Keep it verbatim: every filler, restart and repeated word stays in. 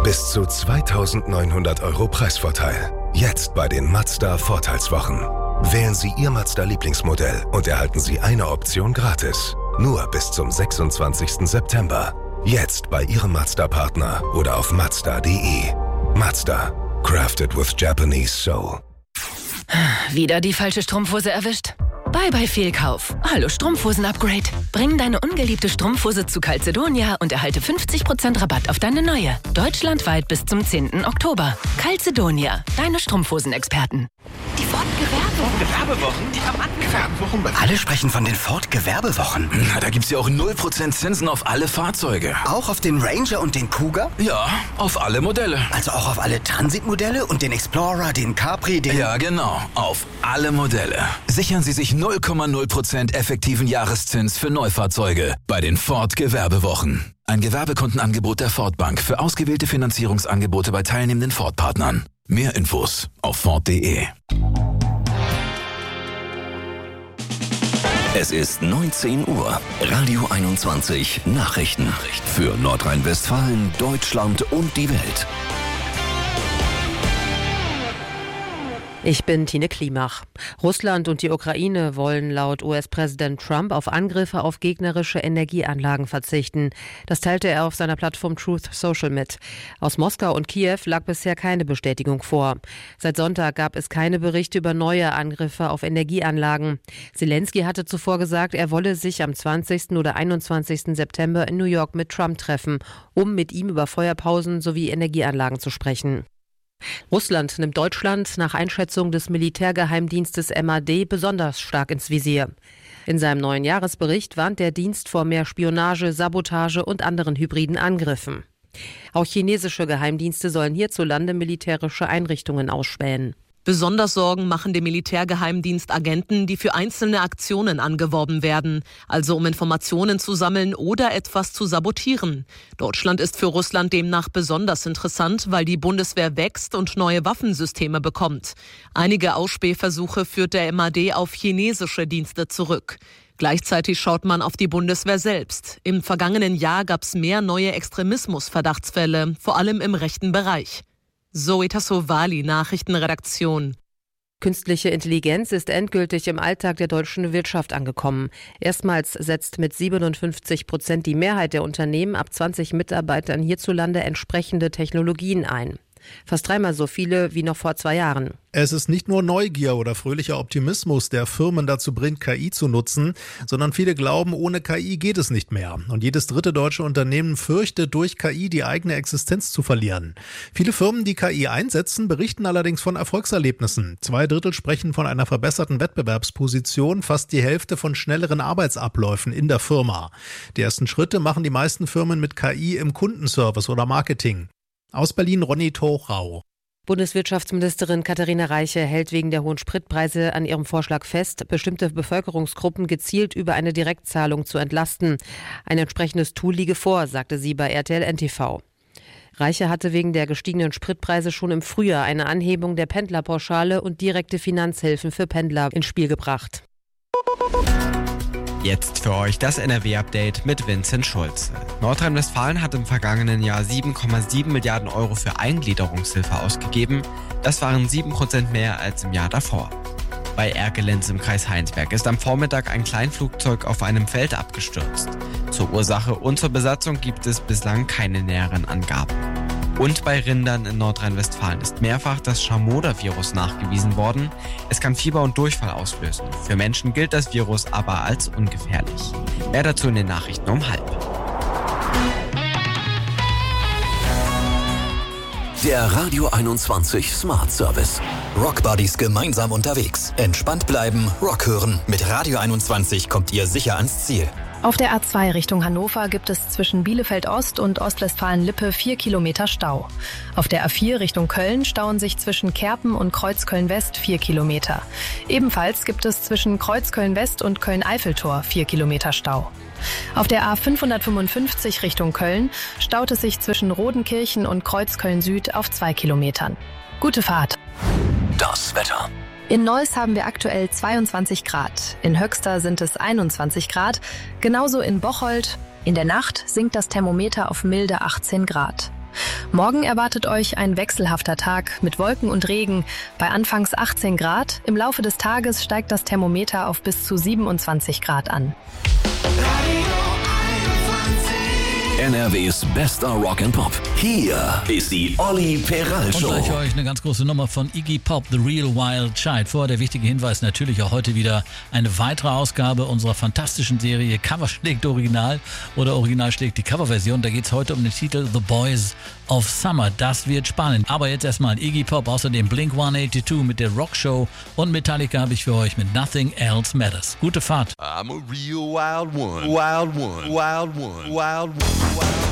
Bis zu zweitausendneunhundert Euro Preisvorteil. Jetzt bei den Mazda-Vorteilswochen. Wählen Sie Ihr Mazda-Lieblingsmodell und erhalten Sie eine Option gratis. Nur bis zum sechsundzwanzigsten September. Jetzt bei Ihrem Mazda-Partner oder auf mazda punkt de. Mazda. Crafted with Japanese soul. Wieder die falsche Strumpfhose erwischt? Bye bye Fehlkauf. Hallo Strumpfhosen-Upgrade. Bring deine ungeliebte Strumpfhose zu Calzedonia und erhalte fünfzig Prozent Rabatt auf deine neue. Deutschlandweit bis zum zehnten Oktober. Calzedonia, deine Strumpfhosen-Experten. Die Ford-Gewerbewochen. Gewerbewochen? Die haben Gewerbewochen. Alle sprechen von den Ford-Gewerbewochen. Na, da gibt's ja auch null Prozent Zinsen auf alle Fahrzeuge. Auch auf den Ranger und den Kuga? Ja, auf alle Modelle. Also auch auf alle Transit-Modelle und den Explorer, den Capri, den... Ja, genau. Auf alle Modelle. Sichern Sie sich null Komma null Prozent effektiven Jahreszins für Neufahrzeuge bei den Ford-Gewerbewochen. Ein Gewerbekundenangebot der Ford Bank für ausgewählte Finanzierungsangebote bei teilnehmenden Ford-Partnern. Mehr Infos auf Ford punkt de. Es ist neunzehn Uhr. Radio einundzwanzig Nachrichten. Für Nordrhein-Westfalen, Deutschland und die Welt. Ich bin Tine Klimach. Russland und die Ukraine wollen laut U S-Präsident Trump auf Angriffe auf gegnerische Energieanlagen verzichten. Das teilte er auf seiner Plattform Truth Social mit. Aus Moskau und Kiew lag bisher keine Bestätigung vor. Seit Sonntag gab es keine Berichte über neue Angriffe auf Energieanlagen. Zelensky hatte zuvor gesagt, er wolle sich am zwanzigsten oder einundzwanzigsten September in New York mit Trump treffen, um mit ihm über Feuerpausen sowie Energieanlagen zu sprechen. Russland nimmt Deutschland nach Einschätzung des Militärgeheimdienstes M A D besonders stark ins Visier. In seinem neuen Jahresbericht warnt der Dienst vor mehr Spionage, Sabotage und anderen hybriden Angriffen. Auch chinesische Geheimdienste sollen hierzulande militärische Einrichtungen ausspähen. Besonders Sorgen machen dem Militärgeheimdienst Agenten, die für einzelne Aktionen angeworben werden, also um Informationen zu sammeln oder etwas zu sabotieren. Deutschland ist für Russland demnach besonders interessant, weil die Bundeswehr wächst und neue Waffensysteme bekommt. Einige Ausspähversuche führt der M A D auf chinesische Dienste zurück. Gleichzeitig schaut man auf die Bundeswehr selbst. Im vergangenen Jahr gab es mehr neue Extremismus-Verdachtsfälle, vor allem im rechten Bereich. Zoe Tassovali, Nachrichtenredaktion. Künstliche Intelligenz ist endgültig im Alltag der deutschen Wirtschaft angekommen. Erstmals setzt mit siebenundfünfzig Prozent die Mehrheit der Unternehmen ab zwanzig Mitarbeitern hierzulande entsprechende Technologien ein. Fast dreimal so viele wie noch vor zwei Jahren. Es ist nicht nur Neugier oder fröhlicher Optimismus, der Firmen dazu bringt, K I zu nutzen, sondern viele glauben, ohne K I geht es nicht mehr. Und jedes dritte deutsche Unternehmen fürchtet, durch K I die eigene Existenz zu verlieren. Viele Firmen, die K I einsetzen, berichten allerdings von Erfolgserlebnissen. Zwei Drittel sprechen von einer verbesserten Wettbewerbsposition, fast die Hälfte von schnelleren Arbeitsabläufen in der Firma. Die ersten Schritte machen die meisten Firmen mit K I im Kundenservice oder Marketing. Aus Berlin Ronny Thorau. Bundeswirtschaftsministerin Katharina Reiche hält wegen der hohen Spritpreise an ihrem Vorschlag fest, bestimmte Bevölkerungsgruppen gezielt über eine Direktzahlung zu entlasten. Ein entsprechendes Tool liege vor, sagte sie bei R T L N T V. Reiche hatte wegen der gestiegenen Spritpreise schon im Frühjahr eine Anhebung der Pendlerpauschale und direkte Finanzhilfen für Pendler ins Spiel gebracht. Jetzt für euch das N R W-Update mit Vincent Schulze. Nordrhein-Westfalen hat im vergangenen Jahr sieben Komma sieben Milliarden Euro für Eingliederungshilfe ausgegeben. Das waren sieben Prozent mehr als im Jahr davor. Bei Erkelenz im Kreis Heinsberg ist am Vormittag ein Kleinflugzeug auf einem Feld abgestürzt. Zur Ursache und zur Besatzung gibt es bislang keine näheren Angaben. Und bei Rindern in Nordrhein-Westfalen ist mehrfach das Schamoda-Virus nachgewiesen worden. Es kann Fieber und Durchfall auslösen. Für Menschen gilt das Virus aber als ungefährlich. Mehr dazu in den Nachrichten um halb. Der Radio einundzwanzig Smart Service. Rockbuddies gemeinsam unterwegs. Entspannt bleiben, Rock hören. Mit Radio einundzwanzig kommt ihr sicher ans Ziel. Auf der A zwei Richtung Hannover gibt es zwischen Bielefeld-Ost und Ostwestfalen-Lippe vier Kilometer Stau. Auf der A vier Richtung Köln stauen sich zwischen Kerpen und Kreuzköln-West vier Kilometer. Ebenfalls gibt es zwischen Kreuzköln-West und Köln-Eiffeltor vier Kilometer Stau. Auf der A fünfhundertfünfundfünfzig Richtung Köln staut es sich zwischen Rodenkirchen und Kreuzköln-Süd auf zwei Kilometern. Gute Fahrt. Das Wetter. In Neuss haben wir aktuell zweiundzwanzig Grad. In Höxter sind es einundzwanzig Grad. Genauso in Bocholt. In der Nacht sinkt das Thermometer auf milde achtzehn Grad. Morgen erwartet euch ein wechselhafter Tag mit Wolken und Regen bei anfangs achtzehn Grad. Im Laufe des Tages steigt das Thermometer auf bis zu siebenundzwanzig Grad an. N R Ws bester Rock and Pop. Hier ist die Olli Peral Show. Und gleich euch eine ganz große Nummer von Iggy Pop, The Real Wild Child. Vorher der wichtige Hinweis, natürlich auch heute wieder eine weitere Ausgabe unserer fantastischen Serie Cover schlägt Original oder Original schlägt die Coverversion. Da geht es heute um den Titel The Boys of Summer. Das wird spannend. Aber jetzt erstmal Iggy Pop, außerdem Blink hundertzweiundachtzig mit der Rock Show und Metallica habe ich für euch mit Nothing Else Matters. Gute Fahrt. I'm a real wild one, wild one, wild one, wild one.